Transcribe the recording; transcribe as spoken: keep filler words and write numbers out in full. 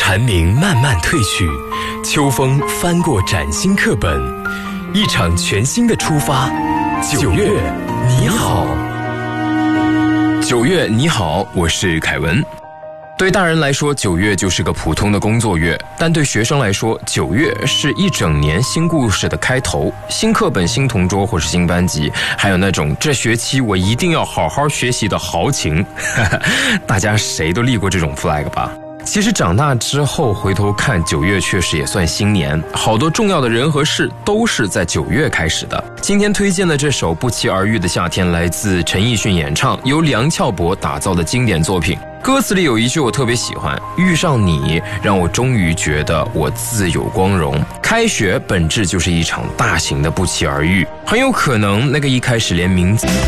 蝉鸣慢慢褪去，秋风翻过崭新课本，一场全新的出发。九月你好，九月你好，我是凯文。对大人来说，九月就是个普通的工作月，但对学生来说，九月是一整年新故事的开头，新课本、新同桌或是新班级，还有那种这学期我一定要好好学习的豪情。大家谁都立过这种 flag 吧？其实长大之后回头看，九月确实也算新年，好多重要的人和事都是在九月开始的。今天推荐的这首不期而遇的夏天，来自陈奕迅演唱，由梁翘柏打造的经典作品。歌词里有一句我特别喜欢，遇上你让我终于觉得我自有光荣。开学本质就是一场大型的不期而遇，很有可能那个一开始连名字